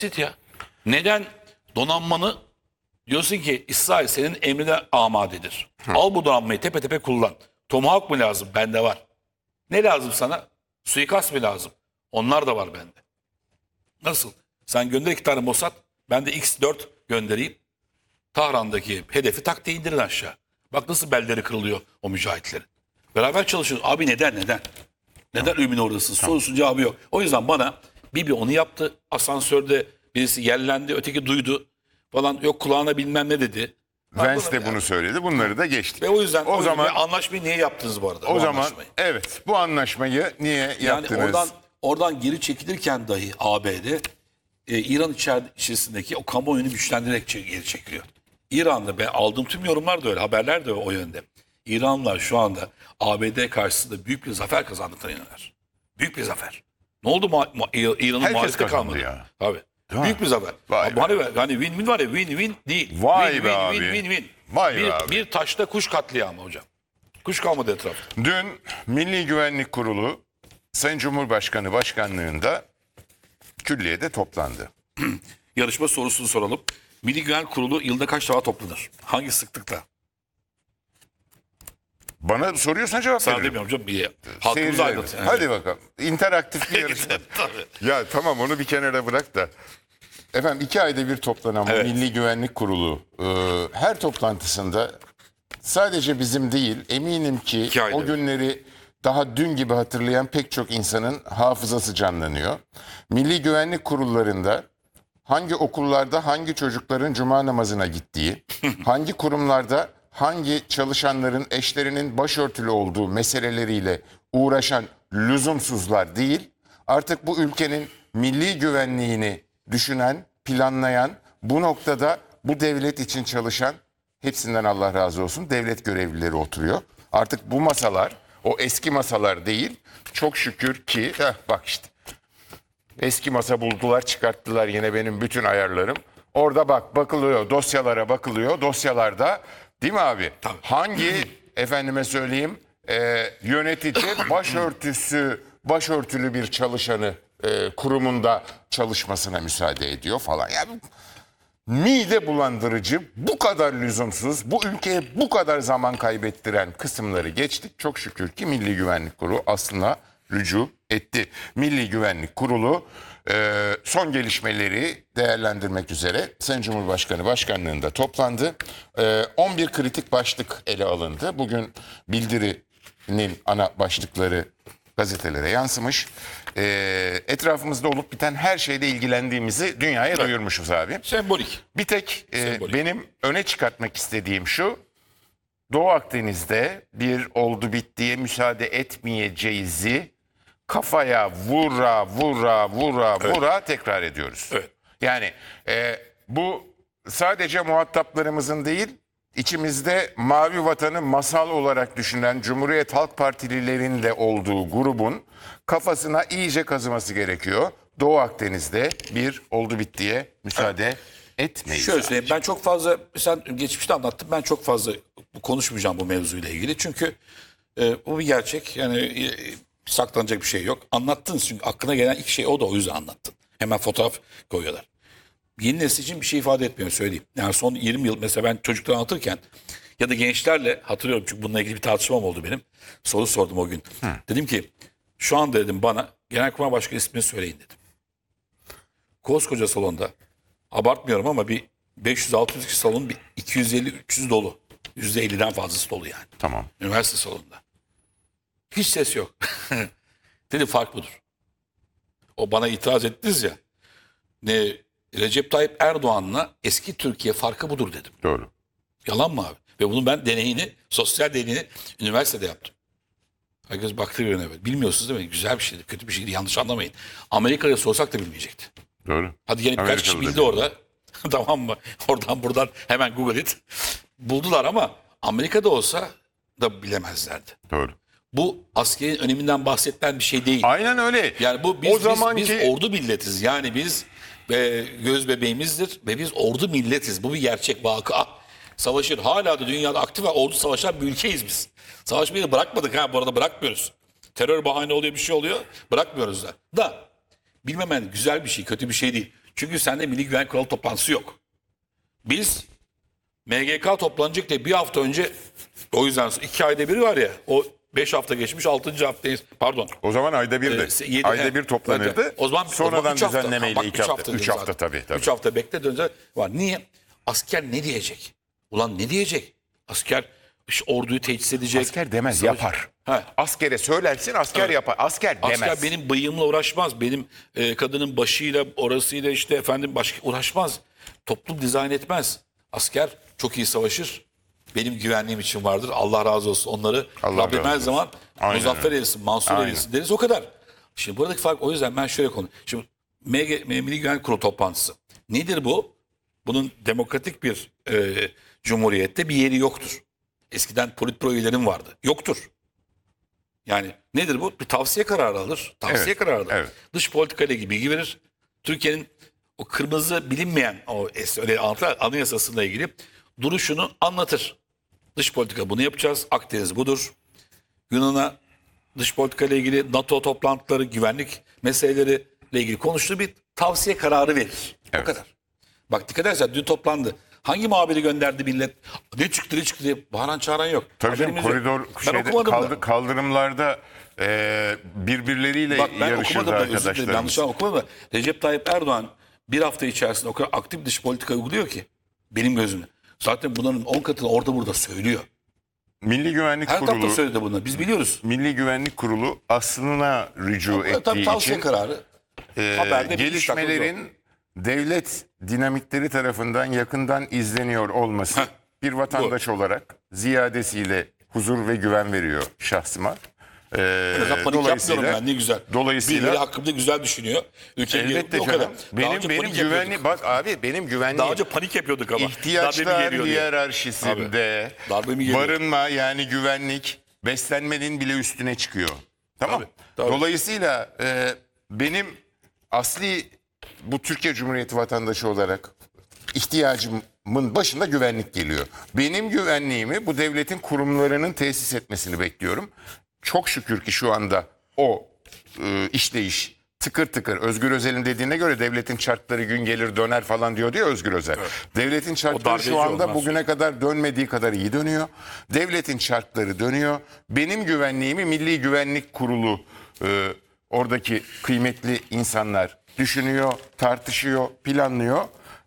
Basit ya. Neden donanmanı diyorsun ki İsrail senin emrine amadedir. Al bu donanmayı tepe tepe kullan. Tomahawk mı lazım? Bende var. Ne lazım sana? Suikast mı lazım? Onlar da var bende. Nasıl? Sen gönder 2 tane Mossad. Ben de X4 göndereyim. Tahran'daki hedefi tak diye indirin aşağı. Bak nasıl belleri kırılıyor o mücahitlerin. Beraber çalışıyoruz. Abi neden? Neden Ümin oradasın? Sorusun cevabı yok. O yüzden bana Bibi onu yaptı. Asansörde birisi yellendi, öteki duydu falan. Yok kulağına bilmem ne dedi. Vance de bunu söyledi. Bunları da geçtik. Ve o yüzden o zaman anlaşmayı niye yaptınız bu arada? o bu zaman anlaşmayı? evet bu anlaşmayı niye yaptınız? Yani oradan geri çekilirken dahi ABD İran içerisindeki o kamuoyunu güçlendirerek geri çekiliyor. İran'da ben aldığım tüm yorumlar da öyle, haberler de o yönde. İranlılar şu anda ABD karşısında büyük bir zafer kazandıklarına inanıyorlar. Büyük bir zafer. Ne oldu İran'ın Herkes muhalefeti kazandı kalmadı. ya. Tabii. Değil Büyük mi? bir zafer. Vay be. Hani win-win var ya win-win değil. Vay win, be win, abi. Win-win. Vay be abi. Bir taşta kuş katliamı hocam. Kuş kalmadı etrafta. Dün Milli Güvenlik Kurulu Sayın Cumhurbaşkanı başkanlığında külliyede toplandı. Yarışma sorusunu soralım. Milli Güvenlik Kurulu yılda kaç defa toplanır? Hangi sıklıkta? Bana soruyorsan cevap Sana veririm. demiyorum canım. Halkımıza Seyirciler- aydınlat. Yani. Hadi bakalım. İnteraktif bir yarışma. Tabii. Ya tamam onu bir kenara bırak da. Efendim 2 ayda bir toplanan bu Evet. Milli Güvenlik Kurulu her toplantısında sadece bizim değil eminim ki 2 ayda o bir. günleri daha dün gibi hatırlayan pek çok insanın hafızası canlanıyor. Milli Güvenlik Kurullarında hangi okullarda hangi çocukların cuma namazına gittiği, hangi kurumlarda hangi çalışanların eşlerinin başörtülü olduğu meseleleriyle uğraşan lüzumsuzlar değil, artık bu ülkenin milli güvenliğini düşünen, planlayan, bu noktada bu devlet için çalışan, hepsinden Allah razı olsun, devlet görevlileri oturuyor. Artık bu masalar, o eski masalar değil, çok şükür ki, bak işte, eski masa buldular, çıkarttılar yine benim bütün ayarlarım. Orada bakılıyor, dosyalara bakılıyor. Dosyalarda değil mi abi? Tabii. Hangi efendime söyleyeyim yönetici başörtülü bir çalışanı kurumunda çalışmasına müsaade ediyor falan. Yani mide bulandırıcı, bu kadar lüzumsuz, bu ülkeye bu kadar zaman kaybettiren kısımları geçtik. Çok şükür ki Milli Güvenlik Kurulu aslında rücu etti. Milli Güvenlik Kurulu son gelişmeleri değerlendirmek üzere Sayın Cumhurbaşkanı başkanlığında toplandı. 11 kritik başlık ele alındı. Bugün bildirinin ana başlıkları gazetelere yansımış. Etrafımızda olup biten her şeyle ilgilendiğimizi dünyaya duyurmuşuz abi. Sembolik. Bir tek Sembolik. benim öne çıkartmak istediğim şu: Doğu Akdeniz'de bir oldu bittiye müsaade etmeyeceğizi kafaya vura tekrar ediyoruz. Evet. Yani bu sadece muhataplarımızın değil, içimizde mavi vatanı masal olarak düşünen Cumhuriyet Halk Partililerin de olduğu grubun kafasına iyice kazıması gerekiyor. Doğu Akdeniz'de bir oldu bittiye müsaade etmeyiz. Şöyle söyleyeyim, ben çok fazla, sen geçmişte anlattın, ben çok fazla konuşmayacağım bu mevzuyla ilgili. Çünkü bu bir gerçek, yani saklanacak bir şey yok. Anlattın çünkü aklına gelen ilk şey o da, o yüzden anlattın. Hemen fotoğraf koyuyorlar. Yeni nesil için bir şey ifade etmiyor, söyleyeyim. Yani son 20 yıl mesela ben çocuklara anlatırken ya da gençlerle hatırlıyorum, çünkü bununla ilgili bir tartışmam oldu benim. Soru sordum o gün. Dedim ki şu anda dedim bana Genelkurmay Başkanı ismini söyleyin dedim. Koskoca salonda, abartmıyorum ama bir 500-600 kişi salonun bir 250-300 dolu. %50'den fazlası dolu yani. Tamam. Üniversite salonunda. Hiç ses yok. Dedi fark budur. O bana itiraz ettiniz ya. Ne Recep Tayyip Erdoğan'la eski Türkiye farkı budur dedim. Doğru. Yalan mı abi? Ve bunun ben deneyini, sosyal deneyini üniversitede yaptım. Herkes baktı bir evvel. Bilmiyorsunuz değil mi? Güzel bir şeydi, kötü bir şeydi, yanlış anlamayın. Amerika'ya sorsak da bilmeyecekti. Doğru. Hadi yine birkaç kişi Amerikalı'da bildi orada. Tamam mı? Oradan buradan hemen Google it. Buldular ama Amerika'da olsa da bilemezlerdi. Doğru. Bu askerin öneminden bahsedilen bir şey değil. Aynen öyle. Yani bu O biz zamanki ordu milletiz. Yani biz göz bebeğimizdir ve biz ordu milletiz. Bu bir gerçek, vaka. Savaşır. Hala da dünyada aktif ve ordu savaşan bir ülkeyiz biz. Savaşmayı da bırakmadık ha, bu arada bırakmıyoruz. Terör bahane oluyor, bir şey oluyor. Bırakmıyoruz da. Bilmemen güzel bir şey, kötü bir şey değil. Çünkü sende Milli Güvenlik Kurulu toplantısı yok. Biz MGK toplanacak diye bir hafta önce, o yüzden 2 ayda bir var ya, o 5 hafta geçmiş, 6. haftayız. Pardon. O zaman ayda bir de. Yedi- Ayda bir toplanırdı. Evet. O zaman sonradan üç hafta. düzenlemeyle Bak, 2 hafta. 3 hafta tabii. 3 hafta bekle dönecek. Var. Niye? Asker ne diyecek? Ulan ne diyecek? Asker işte orduyu teçhiz edecek. Asker demez, Savaş- yapar. He. Askere söylersin, asker yapar. Asker demez. Asker benim bıyığımla uğraşmaz. Benim kadının başıyla, orasıyla işte efendim başka uğraşmaz. Toplum dizayn etmez. Asker çok iyi savaşır. Benim güvenliğim için vardır. Allah razı olsun. Onları Allah Rabbim razı her olsun. zaman Aynen muzaffer öyle. eylesin, mansur Aynen. eylesin deriz. O kadar. Şimdi buradaki fark, o yüzden ben şöyle konuşayım. Şimdi Milli Güvenlik Kurulu toplantısı. Nedir bu? Bunun demokratik bir cumhuriyette bir yeri yoktur. Eskiden politbüro üyelerim vardı. Yoktur. Yani nedir bu? Bir tavsiye kararı alır. Tavsiye Evet, kararı alır. evet. Dış politika ile ilgili bilgi verir. Türkiye'nin o kırmızı bilinmeyen o öyle anayasasıyla ilgili duruşunu anlatır. Dış politika bunu yapacağız. Akdeniz budur. Yunan'a dış politika ile ilgili NATO toplantıları, güvenlik meseleleri ile ilgili konuştuğu bir tavsiye kararı verir. Evet. O kadar. Bak dikkat edersen dün toplandı. Hangi muhabiri gönderdi millet? Ne çıktı diye bağıran çağıran yok. Tabii canım, Haberimiz yok. koridor Ben okumadım da. kaldırımlarda birbirleriyle Bak ben yarışırdı okumadım da, özür dilerim, yanlış arkadaşlarımız. okumadım da. Recep Tayyip Erdoğan bir hafta içerisinde o kadar aktif dış politika uyguluyor ki benim gözümde. Zaten bunların 10 katını orada burada söylüyor. Milli Güvenlik Her Kurulu, tarafta söyledi bunu. Biz biliyoruz. Milli Güvenlik Kurulu aslına rücu Tabii ettiği tavsiye için kararı. Haberde bir üç dakika gelişmelerin devlet dinamikleri tarafından yakından izleniyor olması bir vatandaş olarak ziyadesiyle huzur ve güven veriyor şahsıma. Panik yapmıyorum ben, ne güzel. Dolayısıyla Birileri hakkında güzel düşünüyor. Ülke elbette o kadar. canım. Daha önce Benim panik güvenli yapıyorduk. bak abi, benim güvenli Daha önce panik yapıyorduk ama. Darbe mi ihtiyaçlar geliyor diye. hiyerarşisinde Darbe mi geliyor? barınma, yani güvenlik, beslenmenin bile üstüne çıkıyor. Tamam. Tabii, tabii. Dolayısıyla benim asli bu Türkiye Cumhuriyeti vatandaşı olarak ihtiyacımın başında güvenlik geliyor. Benim güvenliğimi bu devletin kurumlarının tesis etmesini bekliyorum. Çok şükür ki şu anda o işleyiş tıkır tıkır. Özgür Özel'in dediğine göre devletin çarkları gün gelir döner falan diyor Özgür Özel. Evet. Devletin çarkları darbeci şu anda olmaz. bugüne kadar dönmediği kadar iyi dönüyor. Devletin çarkları dönüyor. Benim güvenliğimi Milli Güvenlik Kurulu, oradaki kıymetli insanlar düşünüyor, tartışıyor, planlıyor.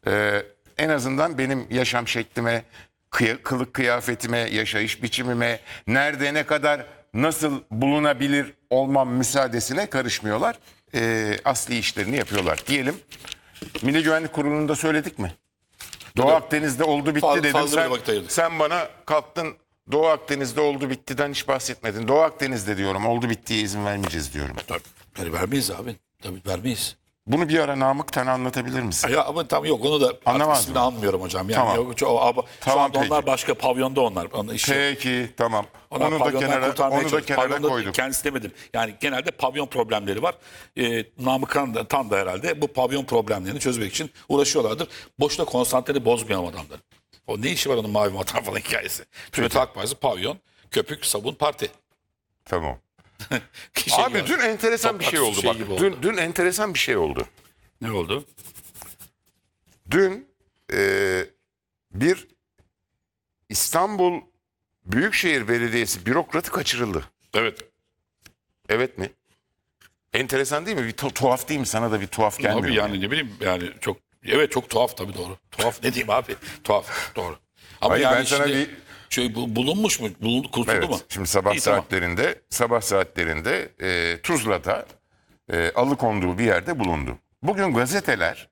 En azından benim yaşam şeklime, kılık kıyafetime, yaşayış biçimime, nerede ne kadar nasıl bulunabilir olmam müsaadesine karışmıyorlar. Asli işlerini yapıyorlar diyelim. Milli Güvenlik Kurulu'nda söyledik mi? Doğu Akdeniz'de oldu bitti dedim. Fazla bir vakit ayırdık. Sen bana kalktın Doğu Akdeniz'de oldu bittiden hiç bahsetmedin. Doğu Akdeniz'de diyorum, oldu bittiye izin vermeyeceğiz diyorum. Tabii. Yani vermeyiz abi. Tabii vermeyiz. Bunu bir ara Namık Tan'a anlatabilir misin? Ya ama tam yok, onu da Anlamaz ismini mı? anmıyorum hocam. Yani Tamam. yok, şu Tamam, anda onlar peki. başka pavyonda onlar. Onun işi. Peki, tamam. Onlar Onu da pavyondan kenara, kurtarmaya onu da çalışıyor. kenara Pavyonda koyduk. kendisi demedim. Yani genelde pavyon problemleri var. Namık Tan da herhalde bu pavyon problemlerini çözmek için uğraşıyorlardır. Boşuna konsantreni bozmayalım adamları. O ne işi var onun mavi vatan falan hikayesi. Cumhuriyet Halk Partisi pavyon, köpük, sabun, parti. Tamam. Şey Abi gibi. dün enteresan bir şey oldu Şey bak. gibi oldu. Dün enteresan bir şey oldu. Ne oldu? Dün bir İstanbul Büyükşehir Belediyesi bürokratı kaçırıldı. Evet. Evet mi? Enteresan değil mi? Bir tuhaf değil mi? Sana da bir tuhaf gelmiyor Abi mu? yani ne bileyim, yani çok, evet çok tuhaf tabii, doğru. Tuhaf ne diyeyim abi? Tuhaf, doğru. Ama Hayır, yani ben sana şimdi bulunmuş mu? Kurtuldu Evet. mu? Şimdi sabah İyi, tamam. saatlerinde Tuzla'da alıkonduğu bir yerde bulundu. Bugün gazeteler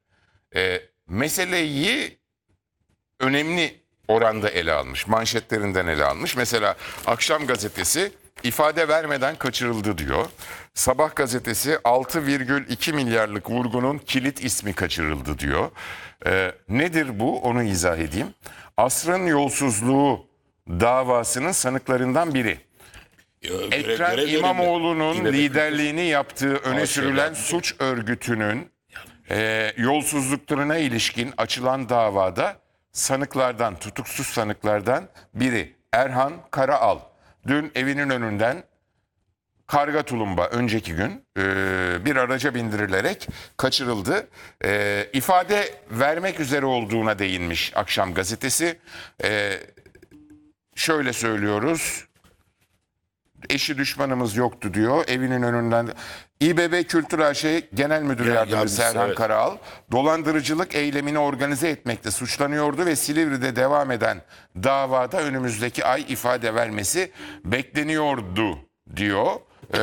meseleyi önemli oranda ele almış. Manşetlerinden ele almış. Mesela Akşam Gazetesi ifade vermeden kaçırıldı diyor. Sabah gazetesi 6,2 milyarlık vurgunun kilit ismi kaçırıldı diyor. Nedir bu? Onu izah edeyim. Asrın yolsuzluğu davasının sanıklarından biri. Ekrem İmamoğlu'nun liderliğini yaptığı öne sürülen suç örgütünün yolsuzluklarına ilişkin açılan davada sanıklardan, tutuksuz sanıklardan biri Erhan Karaal dün evinin önünden Karga Tulumba önceki gün bir araca bindirilerek kaçırıldı. İfade vermek üzere olduğuna değinmiş Akşam Gazetesi. Şöyle söylüyoruz. Eşi düşmanımız yoktu diyor. Evinin önünden İBB Kültür AŞ Genel Müdür Yardımcısı Erhan evet. Karaal dolandırıcılık eylemini organize etmekte suçlanıyordu ve Silivri'de devam eden davada önümüzdeki ay ifade vermesi bekleniyordu diyor.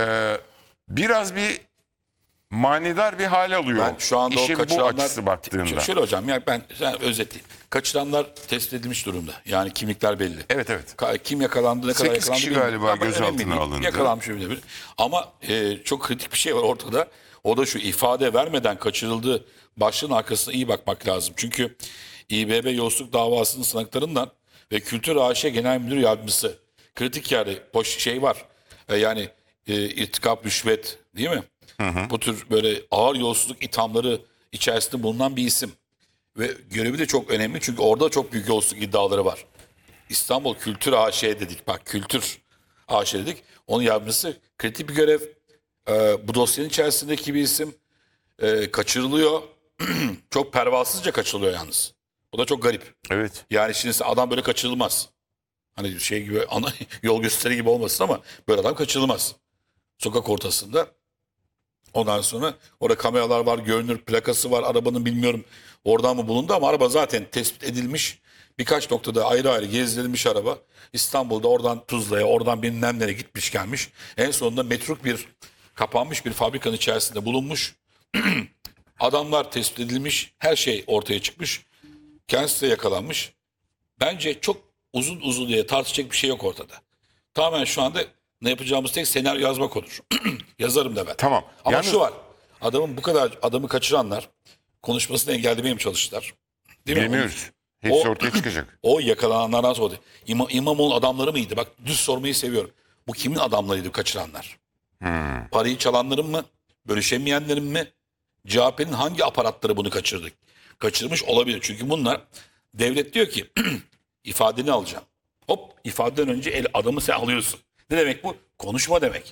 Biraz bir manidar bir hal alıyor. Ben şu anda İşin o kaçıranlar... bu açısı baktığında. Şöyle hocam, yani ben özetleyeyim. Kaçıranlar tespit edilmiş durumda. Yani kimlikler belli. Evet evet. Kim yakalandı, ne kadar 8 yakalandı kişi bilmiyorum. galiba Ama gözaltına önemli değil. alındı. Yakalanmış bir. Ama çok kritik bir şey var ortada. O da şu: ifade vermeden kaçırıldığı başlığın arkasına iyi bakmak lazım. Çünkü İBB yolsuzluk davasının sanıklarından ve Kültür AŞ Genel Müdür Yardımcısı kritik yerde şey var. Yani irtikap, rüşvet, değil mi? Bu tür böyle ağır yolsuzluk ithamları içerisinde bulunan bir isim. Ve görevi de çok önemli çünkü orada çok büyük yolsuzluk iddiaları var. İstanbul Kültür AŞ dedik, bak Kültür AŞ dedik. Onun yardımcısı kritik bir görev. Bu dosyanın içerisindeki bir isim kaçırılıyor. Çok pervasızca kaçırılıyor yalnız. Bu da çok garip. Evet. Yani şimdi adam böyle kaçırılmaz. Hani şey gibi yol gösteri gibi olmasın ama böyle adam kaçırılmaz. Sokak ortasında. Ondan sonra orada kameralar var, görünür plakası var, arabanın bilmiyorum oradan mı bulundu ama araba zaten tespit edilmiş. Birkaç noktada ayrı ayrı gezdirilmiş araba. İstanbul'da oradan Tuzla'ya, oradan bilmem nereye gitmiş gelmiş. En sonunda metruk bir kapanmış bir fabrikanın içerisinde bulunmuş. Adamlar tespit edilmiş, her şey ortaya çıkmış. Kendisi de yakalanmış. Bence çok uzun diye tartışacak bir şey yok ortada. Tamamen şu anda ne yapacağımız tek senaryo yazmak olur. Yazarım da ben. Tamam. Ama Yalnız- şu var. Adamın bu kadar adamı kaçıranlar konuşmasını engellemeye mi çalıştılar? Değil mi? Bilmiyoruz. Hepsi O- ortaya çıkacak. O yakalananlardan sonra İmamoğlu adamları mıydı? Bak düz sormayı seviyorum. Bu kimin adamlarıydı kaçıranlar? Parayı çalanların mı? Bölüşemeyenlerin mi? CHP'nin hangi aparatları bunu kaçırdı? Kaçırmış olabilir. Çünkü bunlar, devlet diyor ki ifadeni alacağım. Hop, ifadeden önce adamı sen alıyorsun. Ne demek bu? Konuşma demek.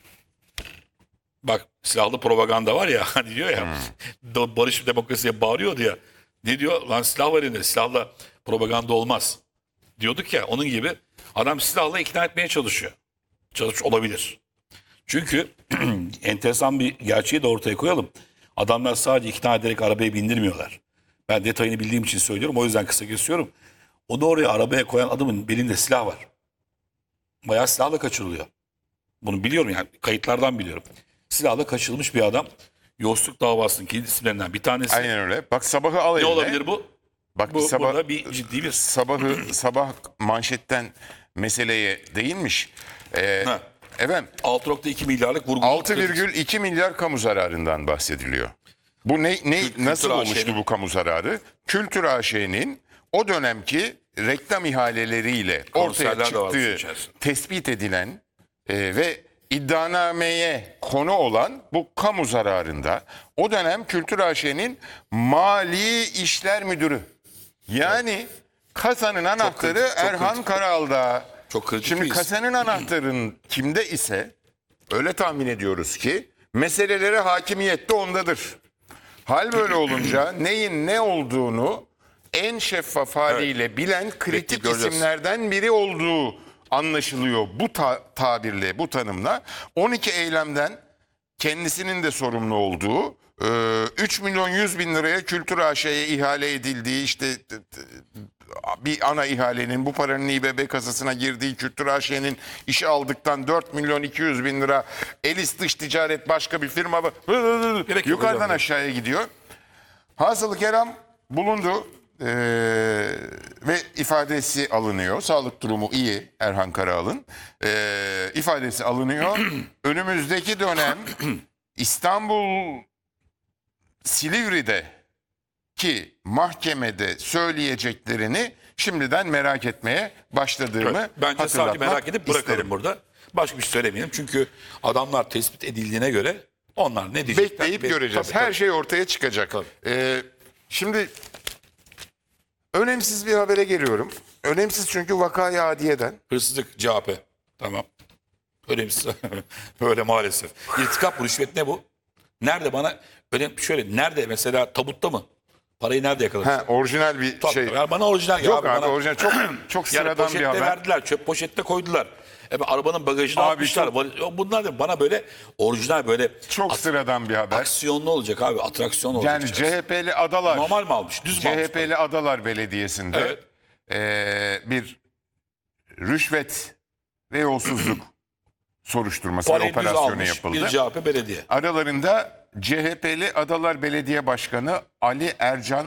Bak silahlı propaganda var ya hani diyor ya barış demokrasiye bağırıyordu ya. Ne diyor? Lan silah var elinde, silahla propaganda olmaz. Diyorduk ya, onun gibi adam silahla ikna etmeye çalışıyor. Çalışmış olabilir. Çünkü enteresan bir gerçeği de ortaya koyalım. Adamlar sadece ikna ederek arabaya bindirmiyorlar. Ben detayını bildiğim için söylüyorum, o yüzden kısa kesiyorum. Onu oraya arabaya koyan adamın belinde silah var. Bayağı silahla kaçırılıyor. Bunu biliyorum, yani kayıtlardan biliyorum. Silahla kaçırılmış bir adam. Yolsuzluk davasının kilit isimlerinden bir tanesi. Aynen öyle. Bak sabahı al Ne eline. olabilir bu? Bak Bu sabah, burada bir ciddi bir... sabah manşetten meseleye değinmiş. Ha. Efendim 6.2 milyarlık vurgunluk 6,2 milyar kamu zararından bahsediliyor. Bu nasıl Kültür oluştu AŞ'nin. bu kamu zararı? Kültür AŞ'nin o dönemki reklam ihaleleriyle ortaya Konserler de var bunun çıktığı içerisinde. tespit edilen ve iddianameye konu olan bu kamu zararında o dönem Kültür AŞ'nin Mali İşler Müdürü, yani kasanın anahtarı kritik, çok Erhan kritik. Karal'da. Çok kritik Şimdi bir isim. kasanın anahtarın kimde ise öyle tahmin ediyoruz ki meselelere hakimiyet de ondadır. Hal böyle olunca neyin ne olduğunu en şeffaf haliyle bilen kritik Bekleyip göreceğiz. isimlerden biri olduğu anlaşılıyor bu tabirle, bu tanımla. 12 eylemden kendisinin de sorumlu olduğu, 3 milyon 100 bin liraya Kültür AŞ'ye ihale edildiği, işte bir ana ihalenin bu paranın İBB kasasına girdiği, Kültür AŞ'nin işi aldıktan 4 milyon 200 bin lira Elis Dış Ticaret başka bir firma Gerek yok yukarıdan hocam. aşağıya gidiyor. Hasılı kelam bulundu ve ifadesi alınıyor. Sağlık durumu iyi Erhan Karal'ın. İfadesi alınıyor. Önümüzdeki dönem İstanbul Silivri'de ki mahkemede söyleyeceklerini şimdiden merak etmeye başladığımı Bence sadece hatırlatmak merak edip bırakalım isterim. burada. Başka bir şey söylemeyelim. Çünkü adamlar tespit edildiğine göre onlar ne diyecekler? Bekleyip göreceğiz. Tabii, Her tabii. şey ortaya çıkacak. Tabii. Şimdi önemsiz bir habere geliyorum. Önemsiz çünkü vakayı adiyeden. Hırsızlık CHP. Tamam. Öyle bir böyle maalesef. İrtikap bu, rüşvet ne bu? Nerede bana öyle şöyle nerede mesela tabutta mı? Parayı nerede yakalarsın? Orijinal bir Tabii, şey. yani bana orijinal Yok ya, abi, bana, orijinal çok yani sıradan bir poşette haber. verdiler, çöp poşette koydular. Arabanın bagajına Abi atmışlar. Bunlar da bana böyle orijinal böyle Çok sıradan bir haber. aksiyonlu olacak abi, atraksiyon olacak. Yani içerisi. CHP'li Adalar, Normal mi almış? Düz mü almış? CHP'li Adalar Belediyesi'nde Evet. bir rüşvet ve yolsuzluk soruşturması ve Parayı düz operasyonu almış yapıldı. bir CHP belediye. Aralarında CHP'li Adalar Belediye Başkanı Ali Ercan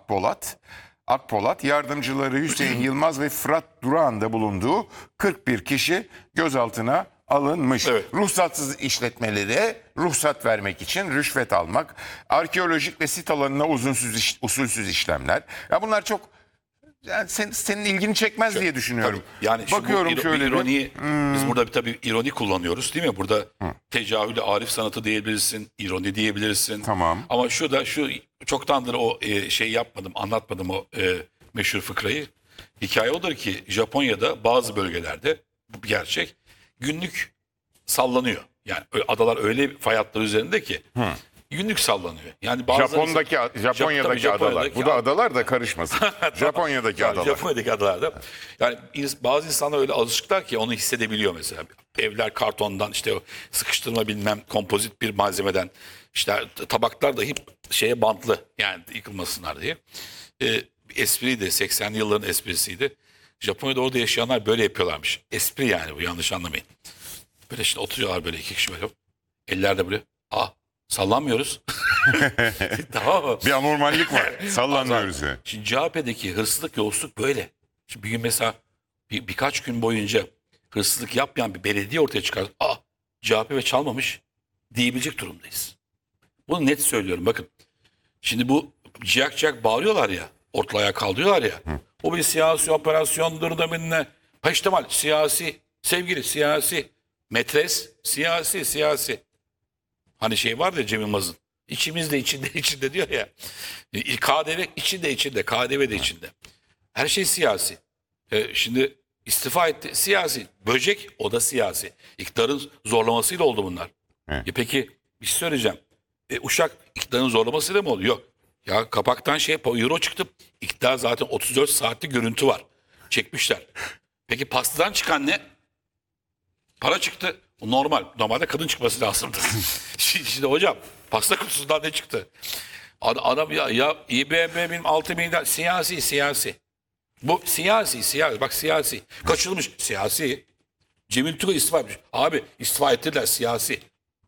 Akpolat, yardımcıları Hüseyin Yılmaz ve Fırat Durağan da bulunduğu 41 kişi gözaltına alınmış. Evet. Ruhsatsız işletmelere ruhsat vermek için rüşvet almak, arkeolojik ve sit alanına usulsüz işlemler. Ya bunlar çok, yani senin ilgini çekmez diye düşünüyorum. Tabii. Yani şu bakıyorum bu şöyle ironi, biz burada tabii ironi kullanıyoruz değil mi? Burada tecahülü arif sanatı diyebilirsin, ironi diyebilirsin. Tamam. Ama şu çoktandır o anlatmadım o meşhur fıkrayı. Hikaye odur ki Japonya'da bazı bölgelerde bu bir gerçek günlük sallanıyor. Yani adalar öyle fay hatları üzerinde ki günlük sallanıyor. Yani Japonya'daki adalar. Bu da adalar da karışmasın. Japonya'daki yani adalar. Japonya'daki adalarda. Yani bazı insanlar öyle alışıklar ki onu hissedebiliyor mesela. Evler kartondan, işte o sıkıştırma bilmem kompozit bir malzemeden, işte tabaklar da hep şeye bantlı, yani yıkılmasınlar diye. Bir espriydi, 80'li yılların esprisiydi. Japonya'da orada yaşayanlar böyle yapıyorlarmış. Espri yani bu, yanlış anlamayın. Böyle işte oturuyorlar böyle iki kişi böyle. Eller de böyle. Sallanmıyoruz. Tamam mı? Bir anormallik var. Sallanmıyoruz yani. Şimdi CHP'deki hırsızlık, yolsuzluk böyle. Şimdi bir gün mesela birkaç gün boyunca hırsızlık yapmayan bir belediye ortaya çıkar. CHP ve çalmamış diyebilecek durumdayız. Bunu net söylüyorum, bakın. Şimdi bu ciyak ciyak bağırıyorlar ya, ortalığa kaldırıyorlar ya. O bir siyasi operasyondur da minne. Peştemal siyasi, sevgili siyasi, metres siyasi. Hani şey var ya Cem Yılmaz'ın. İçimizde içinde diyor ya. KDV içinde, KDV de içinde. Her şey siyasi. Şimdi istifa etti, siyasi. Böcek, o da siyasi. İktidarın zorlamasıyla oldu bunlar. Peki bir şey söyleyeceğim. Uşak iktidarın zorlamasıyla mı oldu? Yok. Ya kapaktan euro çıktı. İktidar zaten 34 saatlik görüntü var. Çekmişler. Peki pastadan çıkan ne? Para çıktı. Bu normal. Normalde kadın çıkması lazımdı. Şimdi hocam pasta kutusundan ne çıktı? Adam ya İBB'nin 6 milyar siyasi. Bu siyasi. Bak siyasi. Kaçırılmış siyasi. Cemil Tugay istifa etmiş. Abi istifa ettiler siyasi.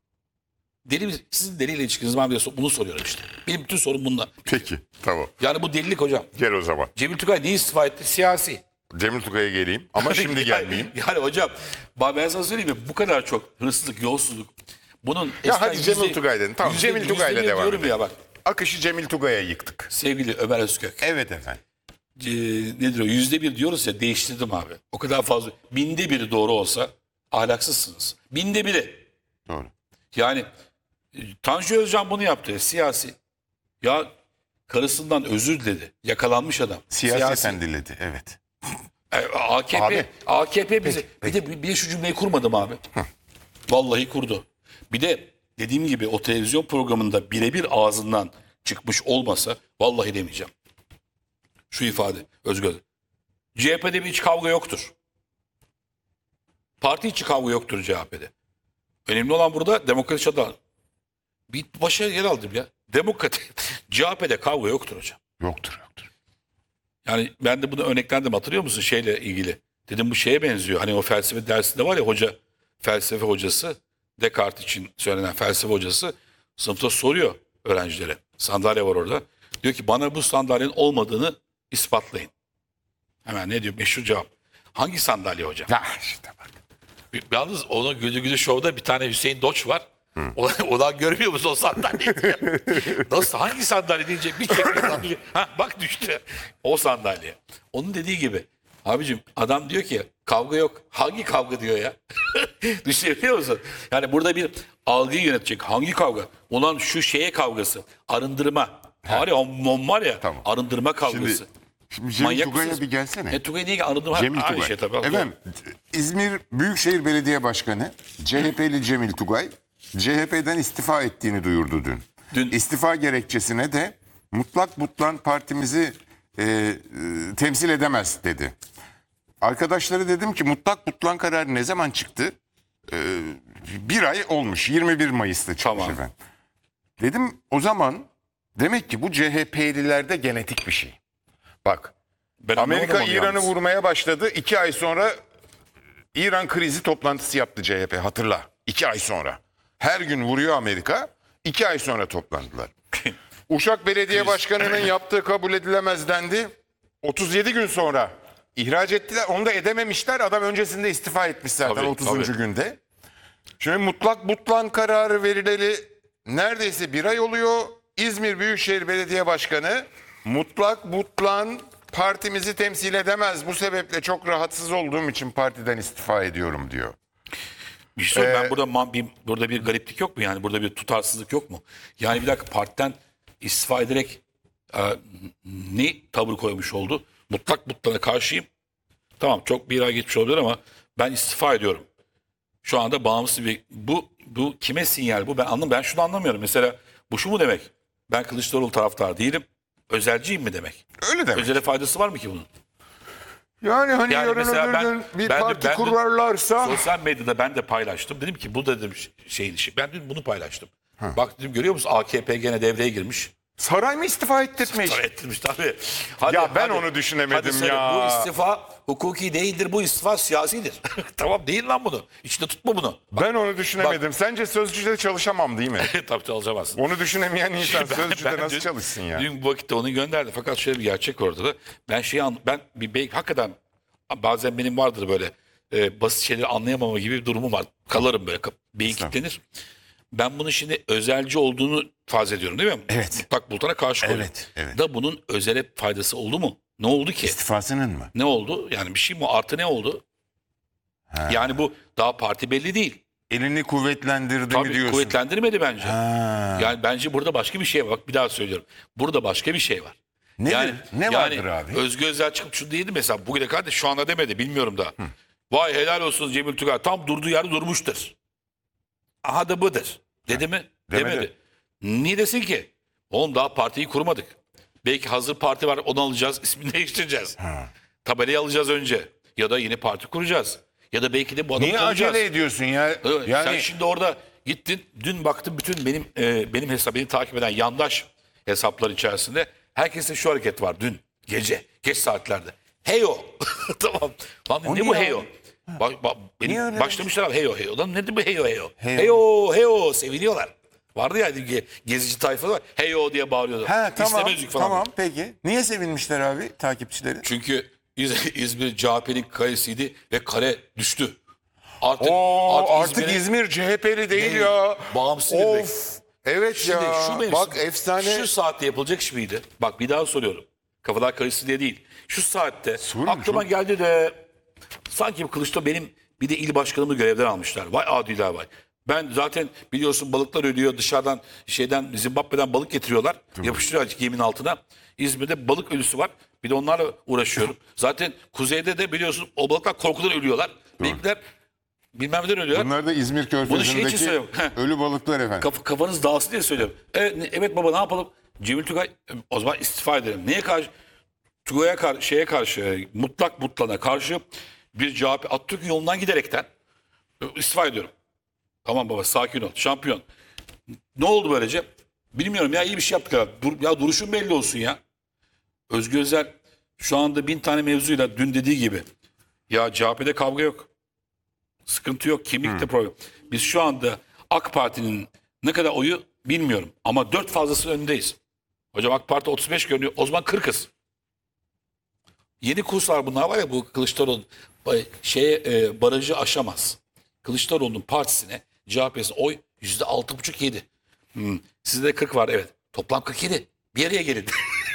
Sizin deliyle ilişkiniz var mı diye bunu soruyorum işte. Benim bütün sorum bundan. Peki, tamam. Yani bu delilik hocam. Gel o zaman. Cemil Tugay niye istifa etti? Siyasi. Cemil Tugay'a geleyim ama şimdi gelmeyeyim. Yani hocam ben sana söyleyeyim mi? Bu kadar çok hırsızlık, yolsuzluk. Bunun Ya hadi Cemil Tugay dedin. Tamam, Cemil Tugay'la devam diyorum edelim. ya bak. Akışı Cemil Tugay'a yıktık. Sevgili Ömer Özkök. Evet efendim. Nedir o? %1 diyoruz ya, değiştirdim abi. O kadar fazla. 1/1000'i doğru olsa ahlaksızsınız. 1/1000'i. Doğru. Yani Tanju Özcan bunu yaptı. Siyasi. Ya karısından özür diledi. Yakalanmış adam. Siyaseten diledi, evet. AKP bize bir de şu cümleyi kurmadım abi. Vallahi kurdu. Bir de dediğim gibi o televizyon programında birebir ağzından çıkmış olmasa vallahi demeyeceğim. Şu ifade Özgür. CHP'de bir iç kavga yoktur. Parti içi kavga yoktur CHP'de. Önemli olan burada demokrasi adı. Bir başa yer aldım ya. CHP'de kavga yoktur hocam. Yoktur. Yani ben de bunu örneklendim, hatırlıyor musun şeyle ilgili? Dedim bu şeye benziyor. Hani o felsefe dersinde var ya felsefe hocası, Descartes için söylenen felsefe hocası sınıfta soruyor öğrencilere. Sandalye var orada. Diyor ki bana bu sandalyenin olmadığını ispatlayın. Hemen ne diyor? Meşhur cevap. Hangi sandalye hocam? Ya işte bak. Yalnız onun Güldü Show'da bir tane Hüseyin Doç var. Ulan görmüyor musun o sandalyeyi? Nasıl? Hangi sandalye deyince bir çekiyor. Bak düştü. O sandalye. Onun dediği gibi. Abicim adam diyor ki kavga yok. Hangi kavga diyor ya? Düşünebiliyor musun? Yani burada bir algıyı yönetecek. Hangi kavga? Ulan şu şeye kavgası. Arındırma. Var ya, var ya, Tamam. arındırma kavgası. Şimdi Cemil Manyak Tugay'a mısınız? bir gelsene. Tugay niye anladım? Cemil Aynı Tugay. şey tabii. Efendim, İzmir Büyükşehir Belediye Başkanı CHP'li Cemil Tugay CHP'den istifa ettiğini duyurdu dün. İstifa gerekçesine de mutlak butlan partimizi temsil edemez dedi. Arkadaşları dedim ki mutlak butlan kararı ne zaman çıktı? Bir ay olmuş. 21 Mayıs'ta çıkmış Tamam. efendim. Dedim o zaman demek ki bu CHP'lilerde genetik bir şey. Bak, Ben Amerika anlamadım onu İran'ı yalnız. vurmaya başladı. 2 ay sonra İran krizi toplantısı yaptı CHP, hatırla. 2 ay sonra. Her gün vuruyor Amerika. 2 ay sonra toplandılar. Uşak Belediye Başkanı'nın yaptığı kabul edilemez dendi. 37 gün sonra ihraç ettiler. Onu da edememişler. Adam öncesinde istifa etmiş zaten Tabii, 30. tabii. günde. Şimdi mutlak butlan kararı verileli neredeyse bir ay oluyor. İzmir Büyükşehir Belediye Başkanı mutlak butlan partimizi temsil edemez. Bu sebeple çok rahatsız olduğum için partiden istifa ediyorum diyor. Bir şey söyleyeyim, ben burada bir gariplik yok mu yani? Burada bir tutarsızlık yok mu? Yani bir dakika, partiden istifa ederek ne tavır koymuş oldu? Mutlak butlana karşıyım. Tamam, çok bir ay geçmiş olabilir ama ben istifa ediyorum. Şu anda bağımsız bir... Bu kime sinyal bu? Ben şunu anlamıyorum. Mesela bu şu mu demek? Ben Kılıçdaroğlu taraftar değilim. Özelciyim mi demek? Öyle demek. Özele faydası var mı ki bunun? Yani hani Yani yarın mesela öbür gün bir ben de- parti ben de- kurarlarsa... Sosyal medyada ben de paylaştım. Dedim ki bu dedim şeyin işi. Ben dün bunu paylaştım. Bak dedim, görüyor musun? AKP gene devreye girmiş. Saray mı istifa ettirmiş? Para ettirmiş tabii. Hadi, Ya ben onu düşünemedim söyle, ya. Bu istifa hukuki değildir. Bu istifa siyasidir. Tamam, değil lan bunu. İçinde tutma bunu. Ben onu düşünemedim. Sence Sözcü'de çalışamam değil mi? Tabii çalışamazsın. Onu düşünemeyen insan Sözcü'de nasıl dün- çalışsın ya? Dün bu vakitte onu gönderdi. Fakat şöyle bir gerçek ortada. Ben hakikaten bazen benim vardır böyle basit şeyleri anlayamama gibi bir durumum var. Kalarım böyle. Beyin kilitlenir. Ben bunun şimdi özelci olduğunu farz ediyorum değil mi? Evet. Mutlak bulutana karşı koyuyorum. Evet. Da bunun özele faydası oldu mu? Ne oldu ki? İstifasının mı? Ne oldu? Yani bir şey mi? Artı ne oldu? Yani bu daha parti belli değil. Elini kuvvetlendirdi mi Tabii diyorsun? kuvvetlendirmedi bence. Ha. Yani bence burada başka bir şey var. Bak bir daha söylüyorum. Burada başka bir şey var. Nedir? Ne vardır abi? Özgür Özel çıkıp şu değildi mesela. Bugüne kadar şu anda demedi, bilmiyorum da. Vay helal olsun Cemil Tugay. Tam durduğu yerde durmuştur. Aha da budur. Dedi mi? Demedi. Demedi. Niye desin ki? Oğlum daha partiyi kurmadık. Belki hazır parti var, onu alacağız, ismini değiştireceğiz. Tabelayı alacağız önce. Ya da yeni parti kuracağız. Ya da belki de bu adamı Niye alacağız. acele ediyorsun ya? Evet, Yani sen şimdi orada gittin, dün baktım bütün benim beni takip eden yandaş hesaplar içerisinde herkeste şu hareket var dün gece, geç saatlerde. Heyo. Tamam. Lan O ne niye bu abi? heyo? Niye öyle Başlamışlar abi heyo heyo. Lan nedir bu heyo heyo? Heyo. Heyo heyo seviniyorlar. Vardı ya gezici tayfa var. Heyo diye bağırıyorlar. Ha tamam. İstemezlik falan. Tamam peki. Niye sevinmişler abi takipçileri? Çünkü İzmir CHP'nin karesiydi ve kare düştü. Artık Artık İzmir CHP'li değil Değil. ya. Bağımsız bir bek. Evet Şimdi ya. şu mevsim, Bak efsane. şu saatte yapılacak iş miydi? Bak bir daha soruyorum. Kafalar karışsın diye değil. Şu saatte Sorun aklıma çok- geldi de sanki Kılıçdaroğlu benim bir de il başkanımı görevden almışlar. Vay adiler vay. Ben zaten biliyorsun balıklar ölüyor, dışarıdan Zimbabwe'den balık getiriyorlar. Yapıştırıyorlar geminin altına. İzmir'de balık ölüsü var. Bir de onlarla uğraşıyorum. Zaten kuzeyde de biliyorsun o balıklar korkudan ölüyorlar. Benimkiler bilmem neden ölüyorlar. Bunlar da İzmir Bunu şey için Körfezi'ndeki söylüyorum. ölü balıklar efendim. Kafanız dağılsın diye söylüyorum. Evet baba, ne yapalım? Cemil Tugay o zaman istifa edelim. Neye karşı? Tugay'a karşı, mutlak butlana karşı bir CHP Atatürk yolundan giderekten istifa ediyorum. Tamam baba, sakin ol. Şampiyon. Ne oldu böylece? Bilmiyorum ya, iyi bir şey yaptık herhalde. Ya duruşun belli olsun ya. Özgür Özel şu anda 1000 tane mevzuyla dün dediği gibi. Ya CHP'de kavga yok. Sıkıntı yok. Kimlikte problem. Biz şu anda AK Parti'nin ne kadar oyu bilmiyorum. Ama 4 fazlası önündeyiz. Hocam AK Parti 35 görünüyor. O zaman 40'ız. Yeni kurslar bunlar var ya, bu Kılıçdaroğlu barajı aşamaz. Kılıçdaroğlu'nun partisine, CHP'sine oy %6,5-7. Sizde 40 var, evet. Toplam 47. Bir araya gelin.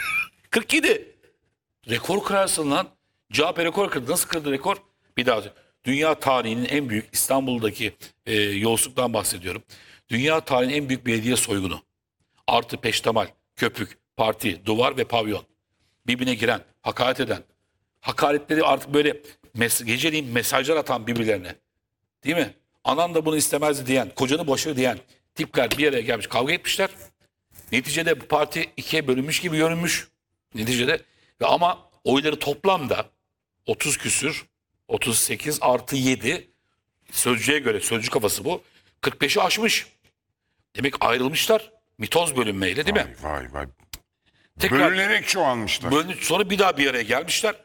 47. Rekor kırarsın lan. CHP rekor kırdı. Nasıl kırdı rekor? Bir daha. Dünya tarihinin en büyük, İstanbul'daki yolsuzluktan bahsediyorum. Dünya tarihinin en büyük belediye soygunu. Artı peştemal, köprük, parti, duvar ve pavyon. birbirine giren, hakaret eden, hakaretleri artık böyle geceliğin mesajlar atan birbirlerine. Değil mi? Anan da bunu istemezdi diyen, kocanı boşa diyen tipler bir araya gelmiş, kavga etmişler. Neticede bu parti ikiye bölünmüş gibi görünmüş. Neticede ve ama oyları toplamda 30 küsür, 38 artı 7 sözcüye göre, sözcü kafası bu. 45'i aşmış. Demek ayrılmışlar. Mitoz bölünmeyle değil mi? Vay vay. Tekrar Bölünerek çoğalmışlar. sonra bir daha bir araya gelmişler.